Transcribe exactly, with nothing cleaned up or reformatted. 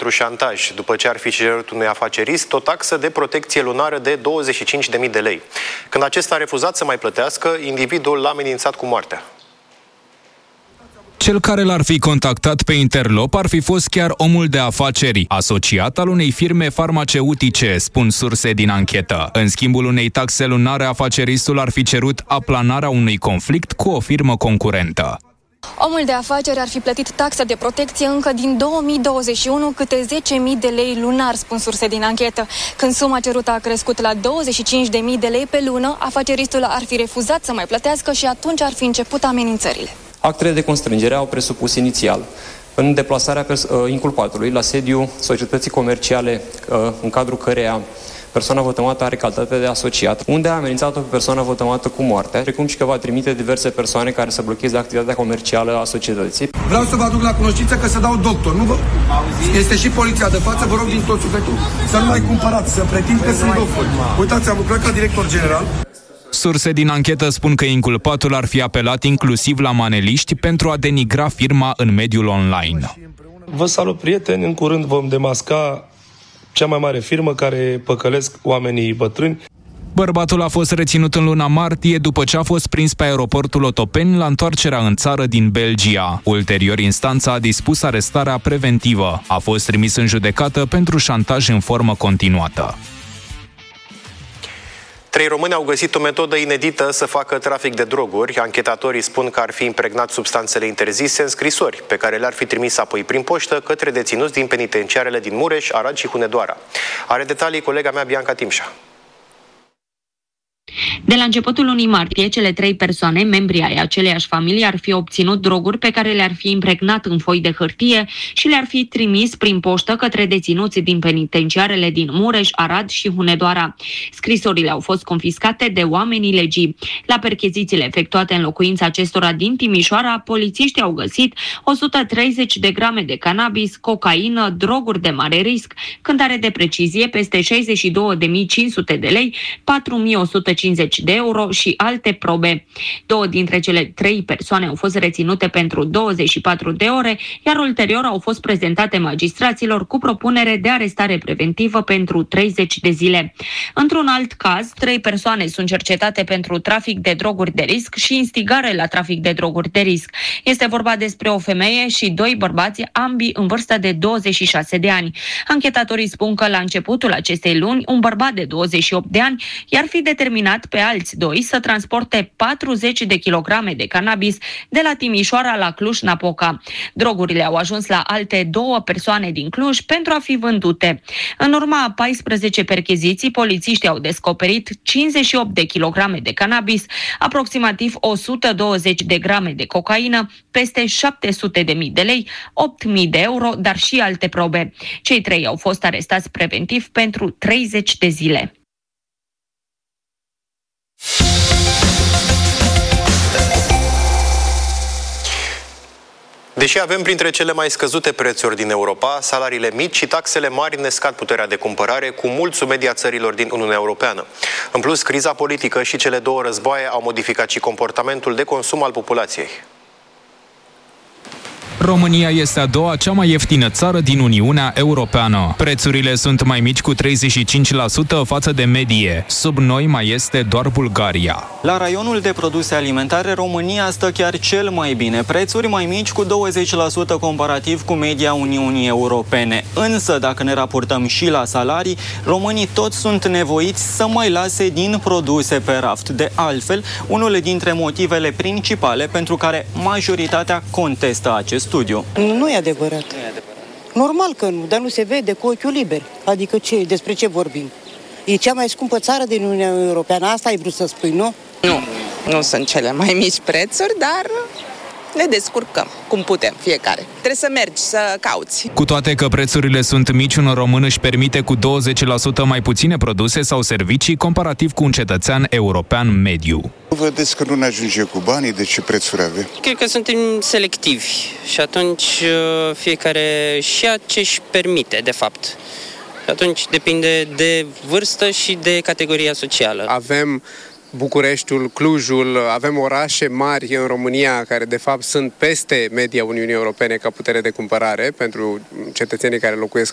pentru șantaj, după ce ar fi cerut unui afacerist o taxă de protecție lunară de douăzeci și cinci de mii de lei. Când acesta a refuzat să mai plătească, individul l-a amenințat cu moartea. Cel care l-ar fi contactat pe interlop ar fi fost chiar omul de afaceri, asociat al unei firme farmaceutice, spun surse din anchetă. În schimbul unei taxe lunare, afaceristul ar fi cerut aplanarea unui conflict cu o firmă concurentă. Omul de afaceri ar fi plătit taxa de protecție încă din două mii douăzeci și unu, câte zece mii de lei lunar, spun surse din anchetă. Când suma cerută a crescut la douăzeci și cinci de mii de lei pe lună, afaceristul ar fi refuzat să mai plătească și atunci ar fi început amenințările. Actele de constrângere au presupus inițial în deplasarea inculpatului la sediul societății comerciale în cadrul căreia persoana vătămată are calitate de asociat, unde a amenințat-o pe persoana vătămată cu moartea, precum și că va trimite diverse persoane care să blocheze activitatea comercială a societății. Vreau să vă aduc la cunoștință că să dau doctor, nu vă? Este și poliția de față, vă rog din tot sufletul să nu mai cumpărați, să pretind că sunt doctor. Uitați, am lucrat ca director general. Surse din anchetă spun că inculpatul ar fi apelat inclusiv la maneliști pentru a denigra firma în mediul online. Vă salut, prieteni, în curând vom demasca cea mai mare firmă care păcălesc oamenii bătrâni. Bărbatul a fost reținut în luna martie după ce a fost prins pe aeroportul Otopeni la întoarcerea în țară din Belgia. Ulterior, instanța a dispus arestarea preventivă. A fost trimis în judecată pentru șantaj în formă continuată. Trei români au găsit o metodă inedită să facă trafic de droguri. Anchetatorii spun că ar fi impregnat substanțele interzise în scrisori, pe care le-ar fi trimis apoi prin poștă către deținuți din penitenciarele din Mureș, Arad și Hunedoara. Are detalii colega mea Bianca Timșa. De la începutul lunii martie, cele trei persoane, membri ai aceleiași familii, ar fi obținut droguri pe care le-ar fi impregnat în foi de hârtie și le-ar fi trimis prin poștă către deținuți din penitenciarele din Mureș, Arad și Hunedoara. Scrisorile au fost confiscate de oamenii legii. La perchezițiile efectuate în locuința acestora din Timișoara, polițiștii au găsit o sută treizeci de grame de cannabis, cocaină, droguri de mare risc, cântare de precizie peste șaizeci și două de mii cinci sute de lei, patru mii o sută cincizeci de euro și alte probe. Două dintre cele trei persoane au fost reținute pentru douăzeci și patru de ore, iar ulterior au fost prezentate magistraților cu propunere de arestare preventivă pentru treizeci de zile. Într-un alt caz, trei persoane sunt cercetate pentru trafic de droguri de risc și instigare la trafic de droguri de risc. Este vorba despre o femeie și doi bărbați, ambii în vârstă de douăzeci și șase de ani. Anchetatorii spun că la începutul acestei luni, un bărbat de douăzeci și opt de ani i-ar fi determinat pe alți doi să transporte patruzeci de kilograme de cannabis de la Timișoara la Cluj-Napoca. Drogurile au ajuns la alte două persoane din Cluj pentru a fi vândute. În urma a paisprezece percheziții, polițiștii au descoperit cincizeci și opt de kilograme de cannabis, aproximativ o sută douăzeci de grame de cocaină, peste șapte sute de mii de lei, opt mii de euro, dar și alte probe. Cei trei au fost arestați preventiv pentru treizeci de zile. Deși avem printre cele mai scăzute prețuri din Europa, salariile mici și taxele mari ne scad puterea de cumpărare cu mult sub media țărilor din Uniunea Europeană. În plus, criza politică și cele două războaie au modificat și comportamentul de consum al populației. România este a doua cea mai ieftină țară din Uniunea Europeană. Prețurile sunt mai mici cu treizeci și cinci la sută față de medie. Sub noi mai este doar Bulgaria. La raionul de produse alimentare, România stă chiar cel mai bine. Prețuri mai mici cu douăzeci la sută comparativ cu media Uniunii Europene. Însă, dacă ne raportăm și la salarii, românii toți sunt nevoiți să mai lase din produse pe raft. De altfel, unul dintre motivele principale pentru care majoritatea contestă acest studiu. Nu e adevărat. Nu e adevărat. Normal că nu, dar nu se vede cu ochiul liber. Adică ce, despre ce vorbim? E cea mai scumpă țară din Uniunea Europeană, asta ai vrut să spui, nu? Nu, nu sunt cele mai mici prețuri, dar ne descurcăm cum putem fiecare. Trebuie să mergi, să cauți. Cu toate că prețurile sunt mici, un român își permite cu douăzeci la sută mai puține produse sau servicii comparativ cu un cetățean european mediu. Vedeți că nu ne ajunge cu banii, de ce prețuri avem? Cred că suntem selectivi și atunci fiecare și ia ce își permite, de fapt. Atunci depinde de vârstă și de categoria socială. Avem Bucureștiul, Clujul, avem orașe mari în România care de fapt sunt peste media Uniunii Europene ca putere de cumpărare pentru cetățenii care locuiesc